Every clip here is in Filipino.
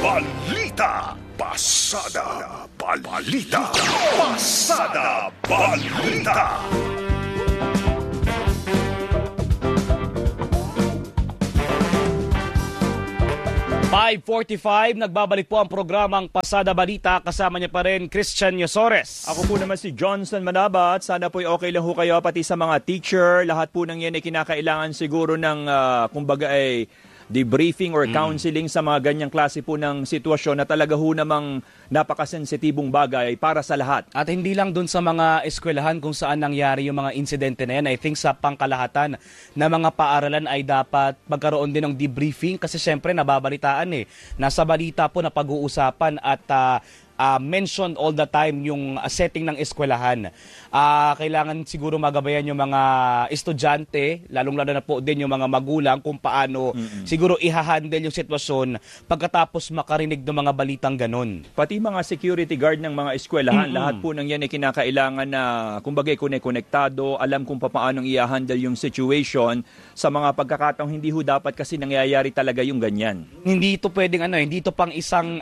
Balita. Pasada Balita. Pasada Balita. 5:45, nagbabalik po ang programang Pasada Balita. Kasama niya pa rin Christian Yosores. Ako po naman si Johnson Manabat. Sana po okay lang ho kayo pati sa mga teacher. Lahat po ng yan ay kinakailangan siguro ng kumbaga ay debriefing or counseling sa mga ganyang klase po ng sitwasyon na talaga ho namang napakasensitibong bagay para sa lahat. At hindi lang dun sa mga eskwelahan kung saan nangyari yung mga insidente na yan. I think sa pangkalahatan na mga paaralan ay dapat magkaroon din ng debriefing kasi syempre nababalitaan Nasa balita po na pag-uusapan at mentioned all the time yung setting ng eskwelahan. Kailangan siguro magabayan yung mga estudyante, lalong-lalo na po din yung mga magulang kung paano siguro ihahandle yung sitwasyon pagkatapos makarinig ng mga balitang ganun. Pati mga security guard ng mga eskwelahan, lahat po ng yan ay kinakailangan na kumbaga konektado, alam kung paano i-handle yung situation sa mga pagkakataong hindi ho dapat kasi nangyayari talaga yung ganyan. Hindi ito pwedeng hindi ito pang isang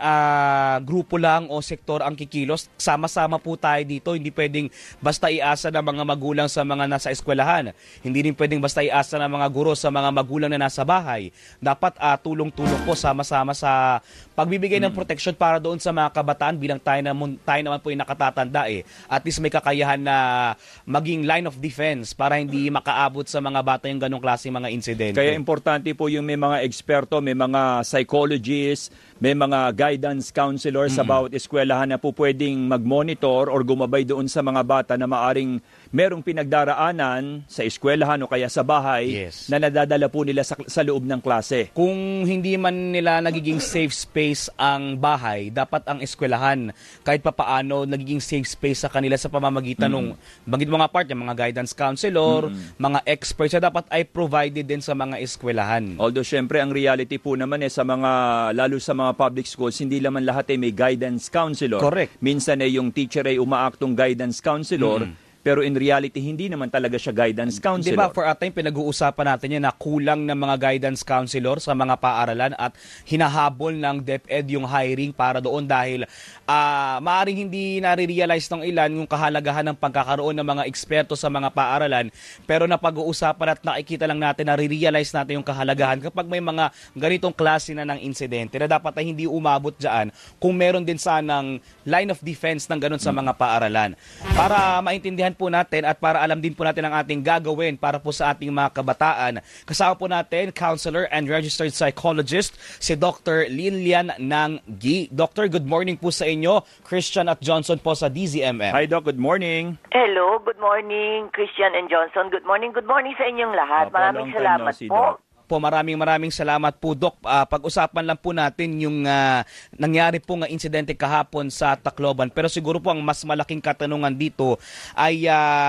grupo lang o sektor ang kikilos. Sama-sama po tayo dito. Hindi pwedeng basta iasa ng mga magulang sa mga nasa eskwelahan. Hindi rin pwedeng basta iasa ng mga guro sa mga magulang na nasa bahay. Dapat tulong-tulong po sama-sama sa pagbibigay ng protection para doon sa mga kabataan bilang tayo naman po yung nakatatanda At least may kakayahan na maging line of defense para hindi makaabot sa mga bata yung ganong klaseng mga insidente. Kaya importante po yung may mga eksperto, may mga psychologists, may mga guidance counselors sa bawat eskwelahan na po pwedeng mag-monitor or gumabay doon sa mga bata na maaring merong pinagdaraanan sa eskwelahan o kaya sa bahay na nadadala po nila sa loob ng klase. Kung hindi man nila nagiging safe space ang bahay, dapat ang eskwelahan kahit papaano nagiging safe space sa kanila sa pamamagitan ng bagit mga part, yung mga guidance counselor, mga experts na dapat ay provided din sa mga eskwelahan. Although syempre ang reality po naman sa mga, lalo sa mga public schools, hindi naman lahat may guidance counselor. Correct. Minsan yung teacher ay umaaktong guidance counselor, pero in reality, hindi naman talaga siya guidance counselor. Diba, for a time, pinag-uusapan natin yan na kulang ng mga guidance counselor sa mga paaralan at hinahabol ng DepEd yung hiring para doon dahil maaaring hindi nare-realize ng ilan yung kahalagahan ng pagkakaroon ng mga eksperto sa mga paaralan, pero napag-uusapan at nakikita lang natin, nare-realize natin yung kahalagahan kapag may mga ganitong klase na ng insidente na dapat ay hindi umabot dyan kung meron din sanang line of defense ng ganun sa mga paaralan. Para maintindihan po natin at para alam din po natin ang ating gagawin para po sa ating mga kabataan. Kasama po natin, Counselor and Registered Psychologist, si Dr. Lilian Nanggi. Doctor, good morning po sa inyo. Christian at Johnson po sa DZMM. Hi Doc, good morning. Hello, good morning Christian and Johnson. Good morning sa inyong lahat. Maraming salamat po. Maraming salamat po, Doc. Pag-usapan lang po natin yung nangyari po nga insidente kahapon sa Tacloban. Pero siguro po ang mas malaking katanungan dito ay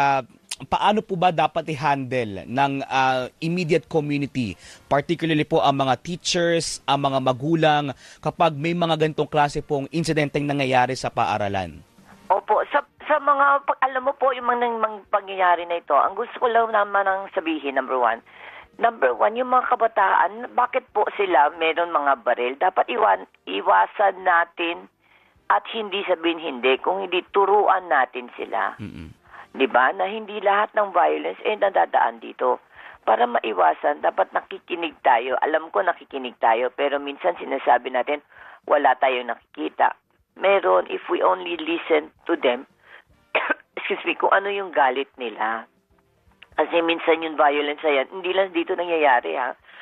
paano po ba dapat i-handle ng immediate community, particularly po ang mga teachers, ang mga magulang, kapag may mga ganitong klase pong insidenteng nangyayari sa paaralan? Opo, sa mga, alam mo po, yung mga pangyayari na ito, ang gusto ko lang naman ang sabihin, number one, yung mga kabataan, bakit po sila meron mga baril? Dapat iwasan natin at hindi sabihin hindi, kung hindi turuan natin sila. Diba? Na hindi lahat ng violence nadadaan dito. Para maiwasan, dapat nakikinig tayo. Alam ko nakikinig tayo, pero minsan sinasabi natin, wala tayong nakikita. Meron, if we only listen to them, excuse me, kung ano yung galit nila. Kasi minsan yung violence na yan, hindi lang dito nangyayari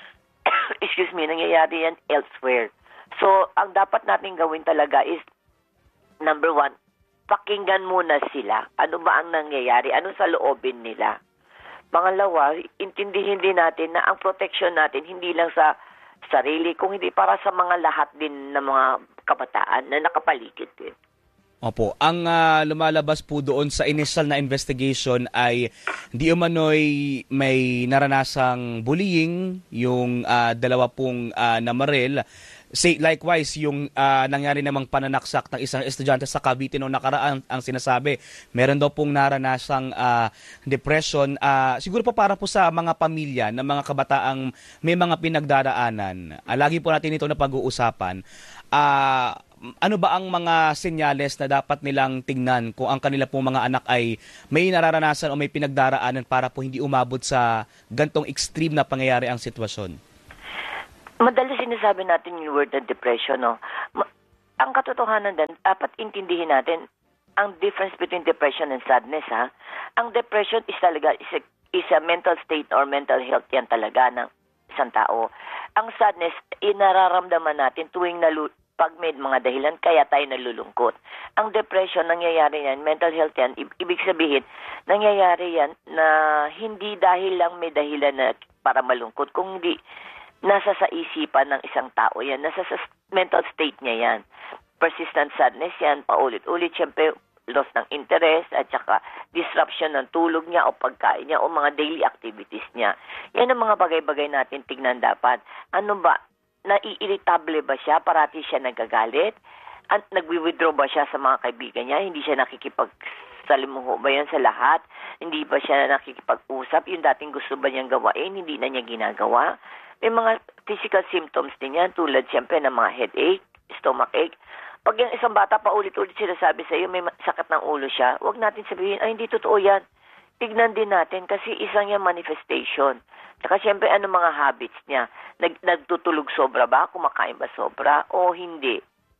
excuse me, nangyayari yan elsewhere. So, ang dapat natin gawin talaga is, number one, pakinggan muna sila. Ano ba ang nangyayari? Ano sa loobin nila? Pangalawa, intindihin din natin na ang protection natin hindi lang sa sarili, kung hindi para sa mga lahat din ng mga kabataan na nakapaligid din. Opo, ang lumalabas po doon sa initial na investigation ay di umano'y may naranasang bullying, yung dalawa pong namaril. Likewise, yung nangyari namang pananaksak ng isang estudyante sa Cavite noong nakaraan, ang sinasabi, meron daw pong naranasang depression. Siguro po para po sa mga pamilya ng mga kabataang may mga pinagdaraanan. Lagi po natin ito na pag-uusapan. ano ba ang mga senyales na dapat nilang tingnan kung ang kanila pong mga anak ay may nararanasan o may pinagdaraanan para po hindi umabot sa gantong extreme na pangyayari ang sitwasyon? Madalas sinasabi natin yung word na depression, no? Ang katotohanan din, dapat intindihin natin ang difference between depression and sadness, ha? Ang depression is talaga is a mental state or mental health yan talaga ng isang tao. Ang sadness, inararamdaman natin tuwing pag may mga dahilan, kaya tayo nalulungkot. Ang depression, nangyayari yan, mental health yan, ibig sabihin, nangyayari yan na hindi dahil lang may dahilan na para malungkot, kung hindi nasa sa isipan ng isang tao yan, nasa sa mental state niya yan. Persistent sadness yan, paulit-ulit, syempre, loss ng interest at saka disruption ng tulog niya o pagkain niya o mga daily activities niya. Yan ang mga bagay-bagay natin tignan dapat. Ano ba? Naiirritable ba siya? Parati siya nagagalit? At nagwi-withdraw ba siya sa mga kaibigan niya? Hindi siya nakikipagsalimuho ba yan sa lahat? Hindi ba siya nakikipag-usap? Yung dating gusto ba niyang gawain, hindi na niya ginagawa? May mga physical symptoms din yan tulad siyempre ng mga headache, stomachache. Pag yung isang bata paulit-ulit sinasabi sa iyo may sakit ng ulo siya, huwag natin sabihin, ay hindi totoo yan. Tignan din natin kasi isang yan manifestation. Saka siyempre ano mga habits niya? Nagtutulog sobra ba? Kumakain ba sobra? O hindi?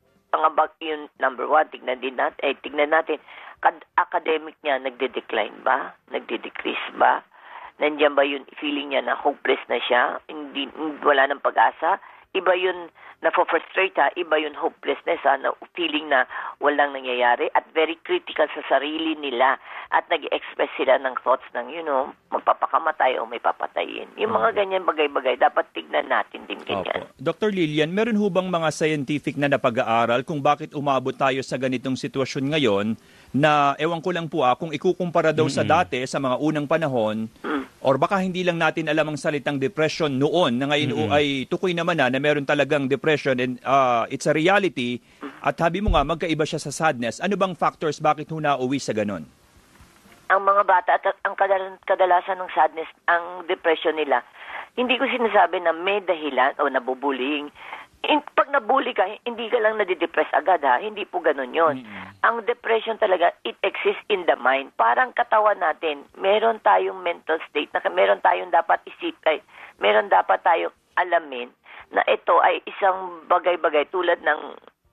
Yun, number one, tignan natin. Academic niya, nagde-decline ba? Nagde-decrease ba? Nandiyan ba yung feeling niya na hopeless na siya? Wala ng pag-asa? Iba yun na-frustrate, iba yun hopelessness, na feeling na walang nangyayari at very critical sa sarili nila at nag-express sila ng thoughts ng, magpapakamatay o may papatayin. Yung mga ganyan bagay-bagay, dapat tignan natin din ganyan. Dr. Lilian, meron ho bang mga scientific na napag-aaral kung bakit umabot tayo sa ganitong sitwasyon ngayon na, ewan ko lang po kung ikukumpara daw sa dati, sa mga unang panahon, or baka hindi lang natin alam ang salitang depression noon na ngayon ay tukoy naman na meron talagang depression and it's a reality at sabi mo nga magkaiba siya sa sadness. Ano bang factors bakit ho nauwi sa ganon? Ang mga bata at ang kadalasan ng sadness, ang depression nila, hindi ko sinasabi na may dahilan o nabubullying. Pag nabully ka, hindi ka lang nadidepress agad, ha? Hindi po ganun yon. Ang depression talaga, it exists in the mind. Parang katawan natin, meron tayong mental state, na meron tayong dapat meron dapat tayong alamin na ito ay isang bagay-bagay tulad ng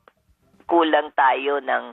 kulang tayo ng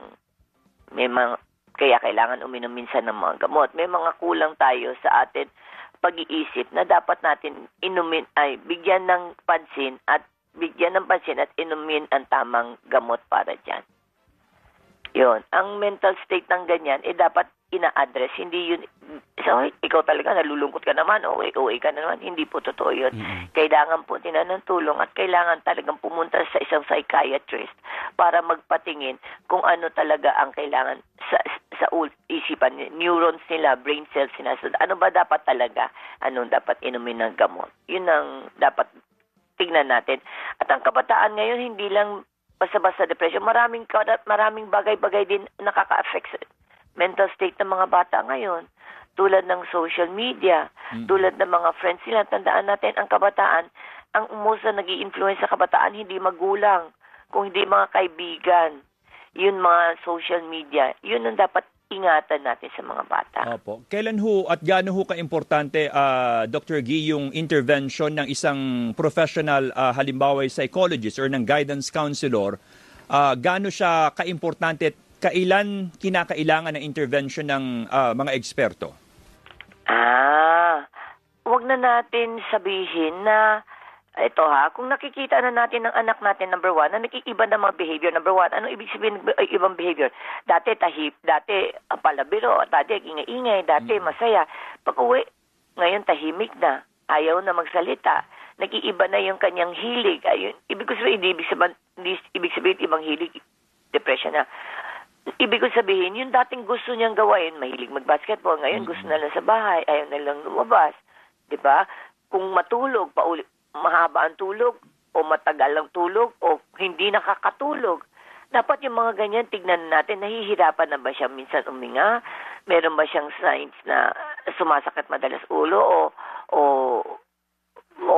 kaya kailangan uminom minsan ng mga gamot. May mga kulang tayo sa atin pag-iisip na dapat natin bigyan ng pansin at inumin ang tamang gamot para dyan. Yun. Ang mental state ng ganyan, dapat ina-address. Hindi yun, ikaw talaga nalulungkot ka naman, OA ka na naman. Hindi po totoo yun. Kailangan po ng tulong at kailangan talagang pumunta sa isang psychiatrist para magpatingin kung ano talaga ang kailangan sa isipan, neurons nila, brain cells nila. Ano ba dapat talaga? Anong dapat inumin ng gamot? Yun ang dapat tignan natin. At ang kabataan ngayon, hindi lang basta-basta depression. Maraming bagay-bagay din nakaka-affect sa mental state ng mga bata ngayon. Tulad ng social media, tulad ng mga friends nila. Tandaan natin, ang kabataan, ang umusa nag-i-influence sa kabataan, hindi magulang, kung hindi mga kaibigan. Yun mga social media. Yun ang dapat ingatan natin sa mga bata. Opo. Kailan ho at gaano ho ka-importante, Dr. Guy, yung intervention ng isang professional, halimbawa psychologist or ng guidance counselor, gaano siya ka-importante at kailan kinakailangan ng intervention ng mga eksperto? Wag na natin sabihin na ito kung nakikita na natin ng anak natin, number one, na nakikiba ng mga behavior. Number one, ano ibig sabihin ng ibang behavior? Dati dati palabiro, dati ingay-ingay, dati masaya. Pag-uwi, ngayon tahimik na, ayaw na magsalita. Nag-iiba na yung kanyang hilig. Ayun, ibig sabihin ibang hilig, depression na. Ibig sabihin, yung dating gusto niyang gawain, mahilig mag-basketball, ngayon gusto na lang sa bahay, ayaw na lang lumabas. 'Di ba? Kung matulog, mahaba ang tulog o matagal ang tulog o hindi nakakatulog. Dapat yung mga ganyan, tignan natin, nahihirapan na ba siya minsan uminga? Meron ba siyang signs na sumasakit madalas ulo o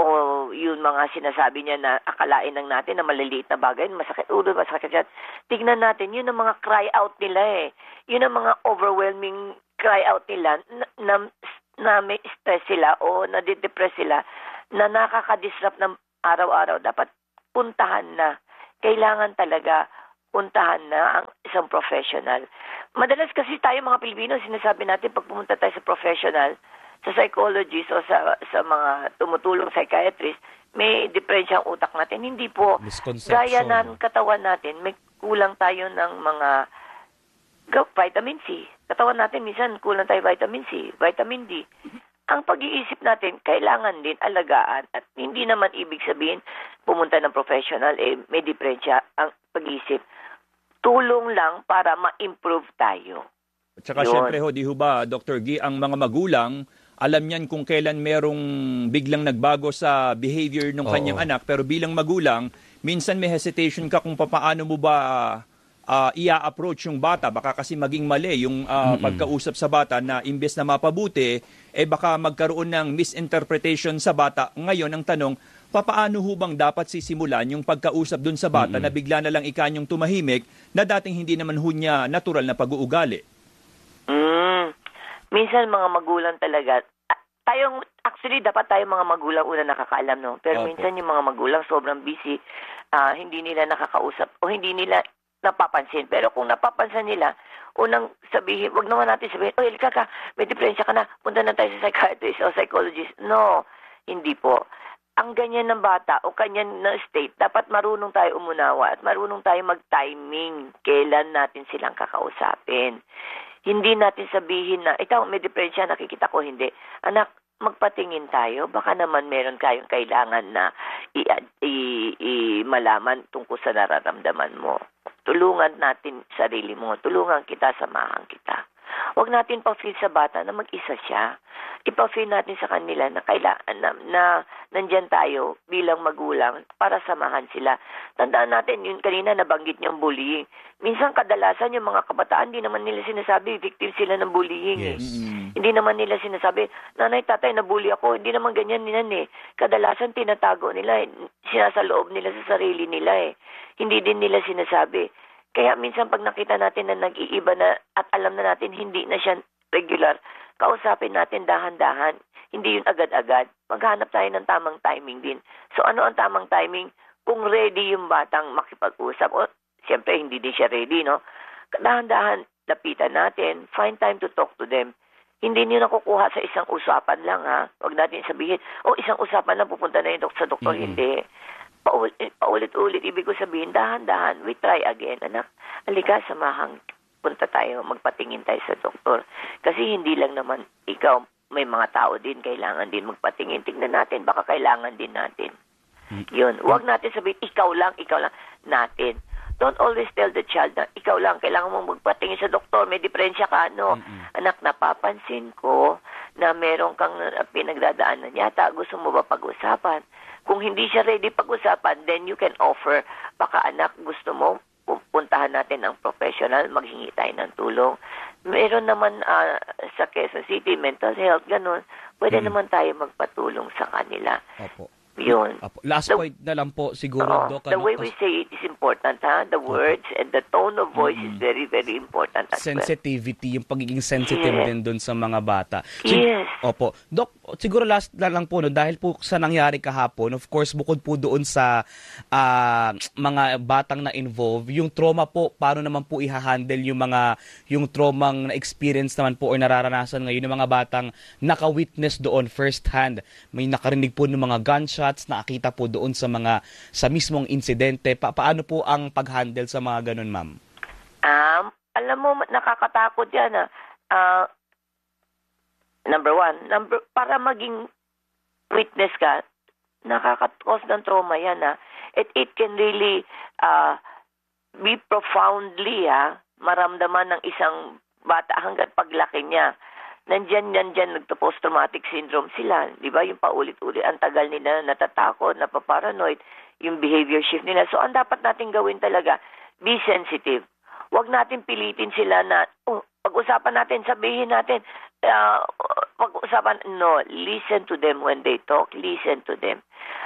yung mga sinasabi niya na akalain lang natin na maliliit na bagay, masakit ulo, masakit yan. Tignan natin, yun ang mga cry out nila eh. Yun ang mga overwhelming cry out nila na may stress sila o nadidepress sila na nakaka-disrupt ng araw-araw. Dapat puntahan na. Kailangan talaga puntahan na ang isang professional. Madalas kasi tayo mga Pilipino, sinasabi natin pag pumunta tayo sa professional, sa psychologist o sa mga tumutulong psychiatrist, may diferensya ang utak natin. Hindi po. Gaya ng katawan natin, may kulang tayo ng mga vitamin C. Katawan natin, minsan kulang tayo vitamin C, vitamin D. Ang pag-iisip natin, kailangan din alagaan at hindi naman ibig sabihin pumunta ng professional, may diferensya ang pag-iisip. Tulong lang para ma-improve tayo. At saka syempre di ho ba, Dr. Guy, ang mga magulang, alam niyan kung kailan merong biglang nagbago sa behavior ng kanyang anak. Pero bilang magulang, minsan may hesitation ka kung paano mo ba i-approach yung bata. Baka kasi maging mali yung pagkausap sa bata na imbes na mapabuti, baka magkaroon ng misinterpretation sa bata. Ngayon, ang tanong, paano ho bang dapat sisimulan yung pagkausap dun sa bata na bigla na lang ikanyong tumahimik na dating hindi naman ho niya natural na pag-uugali? Minsan mga magulang talaga, actually dapat tayo mga magulang una nakakaalam, no? Pero minsan yung mga magulang sobrang busy, hindi nila nakakausap o hindi nila napapansin. Pero kung napapansin nila, unang sabihin, wag naman natin sabihin, Ilka, may diferensya ka na, punta na tayo sa psychiatrist o psychologist. No, hindi po. Ang ganyan ng bata o kanyan na state, dapat marunong tayo umunawa at marunong tayo mag-timing kailan natin silang kakausapin. Hindi natin sabihin na, ikaw may diferensya, nakikita ko, hindi. Anak, magpatingin tayo. Baka naman meron kayong kailangan na malaman tungkol sa nararamdaman mo. Tulungan natin sarili mo. Tulungan kita, samahan kita. Huwag natin pa-feel sa bata na mag-isa siya. Ipa-feel natin sa kanila na kailangan na nandyan tayo bilang magulang para samahan sila. Tandaan natin, yun kanina nabanggit niyang bullying. Minsan kadalasan yung mga kabataan, hindi naman nila sinasabi, victim sila ng bullying. Yes. Hindi naman nila sinasabi, nanay, tatay, nabully ako. Hindi naman ganyan nila Kadalasan tinatago nila, sinasaloob nila sa sarili nila Hindi din nila sinasabi. Kaya minsan pag nakita natin na nag-iiba na at alam na natin hindi na siya regular, kausapin natin dahan-dahan. Hindi yun agad-agad. Maghanap tayo ng tamang timing din. So ano ang tamang timing? Kung ready yung batang makipag-usap, o siyempre hindi din siya ready, no? Dahan-dahan, lapitan natin, find time to talk to them. Hindi niyo nakukuha sa isang usapan lang, ha? Huwag natin sabihin, isang usapan lang, pupunta na yung sa doktor. Hindi. Paulit-ulit, ibig ko sabihin, dahan-dahan, we try again. Anak, halika, samahang punta tayo, magpatingin tayo sa doktor. Kasi hindi lang naman ikaw, may mga tao din, kailangan din magpatingin. Tignan natin, baka kailangan din natin. Yun, huwag natin sabihin, ikaw lang, natin. Don't always tell the child na ikaw lang, kailangan mong magpatingin sa doktor, may diferensya ka, no? Anak, napapansin ko na meron kang pinagdadaanan yata, gusto mo ba pag-usapan? Kung hindi siya ready pag-usapan, then you can offer, baka anak, gusto mo, puntahan natin ang professional, maghingi tayo ng tulong. Meron naman sa Quezon City, mental health, ganun. Pwede naman tayo magpatulong sa kanila. Opo. Yun. Last point na lang po siguro, Doc. The way we say it is important, ha? The words and the tone of voice is very, very important as sensitivity, yung pagiging sensitive din doon sa mga bata. Yes. Opo. Doc, siguro last na lang po, no, dahil po sa nangyari kahapon, of course, bukod po doon sa mga batang na involved, yung trauma po, paano naman po i-handle yung traumang na-experience naman po o nararanasan ngayon ng mga batang naka-witness doon first hand. May nakarinig po ng mga gunshots, nakakita po doon sa mismong insidente. Paano po ang pag-handle sa mga ganun, ma'am? Alam mo, nakakatakot yan. Number one, para maging witness ka, nakaka-cause ng trauma yan. It can really be profoundly maramdaman ng isang bata hanggang paglaki niya. Nandyan, nagpo-post-traumatic syndrome sila. Di ba? Yung paulit-ulit, ang tagal nila natatakot, napaparanoid, yung behavior shift nila. So, ang dapat natin gawin talaga, be sensitive. Huwag natin pilitin sila na, pag-usapan natin, sabihin natin, pag-usapan, no, listen to them when they talk, listen to them.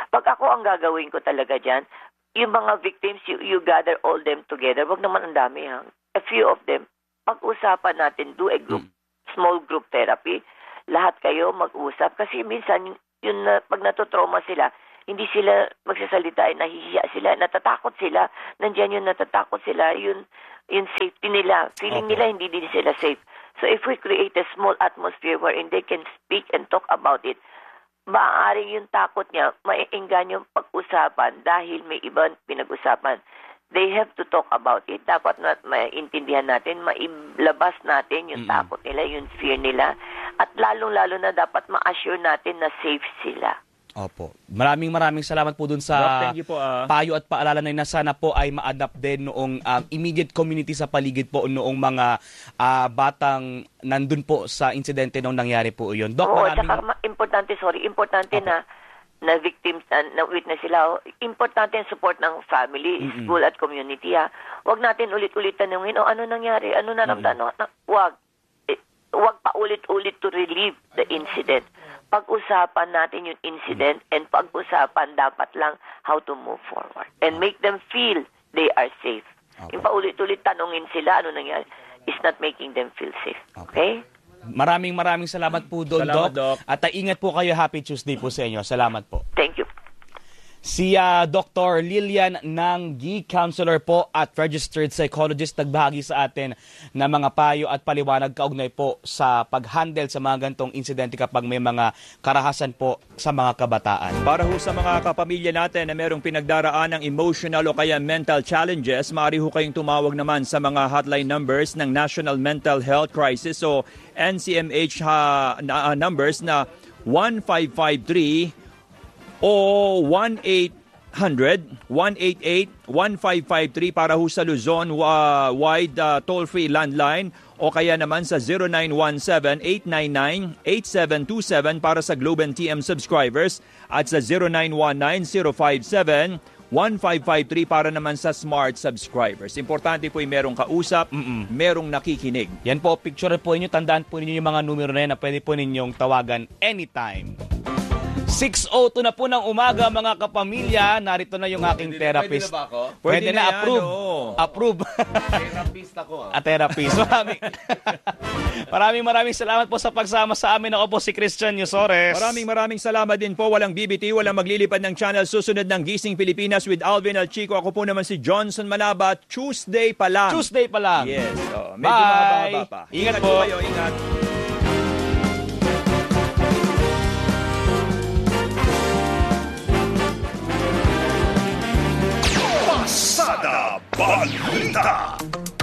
Pag ako ang gagawin ko talaga dyan, yung mga victims, you gather all them together. Wag naman ang dami, ha? A few of them, pag-usapan natin, do a group, small group therapy. Lahat kayo mag-usap. Kasi minsan, pag natotrauma sila, hindi sila magsasalita, nahihiya sila, natatakot sila. Nandiyan yung natatakot sila, yun safety nila. Feeling nila hindi din sila safe. So if we create a small atmosphere wherein they can speak and talk about it, maaaring yung takot niya, maiinggan yung pag-usapan dahil may ibang pinag-usapan. They have to talk about it. Dapat maintindihan natin, mailabas natin yung takot nila, yung fear nila. At lalong-lalo na dapat ma-assure natin na safe sila. Opo. Maraming salamat po dun sa Doc, thank you po, payo at paalala na sana po ay ma-adapt din noong immediate community sa paligid po noong mga batang nandun po sa insidente nung nangyari po yun. Doc, saka importante na victims na witness sila. Importante ang support ng family, school at community. Huwag natin ulit-ulit tanungin, ano nangyari? Ano naramdaman? Huwag pa ulit-ulit to relive the incident. Pag-usapan natin yung incident and pag-usapan dapat lang how to move forward and make them feel they are safe. Yung paulit-ulit tanungin sila ano nangyari is not making them feel safe. Okay? Maraming salamat po doon, Doc. At ingat po kayo. Happy Tuesday po sa inyo. Salamat po. Thank you. Si Dr. Lilian Nanggi, counselor po at registered psychologist, nagbahagi sa atin ng mga payo at paliwanag kaugnay po sa pag-handle sa mga gantong insidente kapag may mga karahasan po sa mga kabataan. Para ho sa mga kapamilya natin na merong pinagdaraan ng emotional o kaya mental challenges, maaari ho kayong tumawag naman sa mga hotline numbers ng National Mental Health Crisis o NCMH numbers na 1553 o 1-800-188-1553 para ho sa Luzon wide toll-free landline o kaya naman sa 0917-899-8727 para sa Globe and TM subscribers at sa 0919-057-1553 para naman sa Smart subscribers. Importante po yung merong kausap, merong nakikinig. Yan po, picture po ninyo, tandaan po ninyo yung mga numero na yan na pwede po ninyong tawagan anytime. 6:02 na po ng umaga mga kapamilya. Narito na yung aking therapist. Pwede na ba ako? Pwede na, approve. ano. Approve. Therapist ako. Therapist. Maraming salamat po sa pagsama sa amin. Ako po si Christian Yusores. Maraming salamat din po. Walang BBT, walang maglilipad ng channel. Susunod ng Gising Pilipinas with Alvin Alchico. Ako po naman si Johnson Malaba. Tuesday pa lang. Yes. Medyo mahaba pa. Ingat po. Kayo, ingat. Pasada Balita.